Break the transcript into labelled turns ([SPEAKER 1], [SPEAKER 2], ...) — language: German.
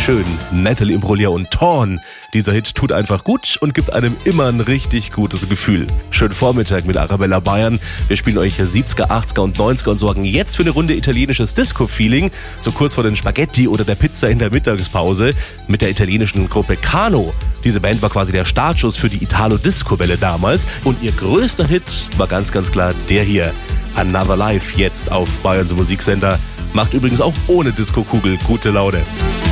[SPEAKER 1] schön. Natalie Imbruglia und Torn. Dieser Hit tut einfach gut und gibt einem immer ein richtig gutes Gefühl. Schönen Vormittag mit Arabella Bayern. Wir spielen euch 70er, 80er und 90er und sorgen jetzt für eine Runde italienisches Disco-Feeling. So kurz vor den Spaghetti oder der Pizza in der Mittagspause mit der italienischen Gruppe Kano. Diese Band war quasi der Startschuss für die Italo-Disco-Welle damals. Und ihr größter Hit war ganz klar der hier. Another Life, jetzt auf Bayerns Musiksender. Macht übrigens auch ohne Disco-Kugel gute Laune.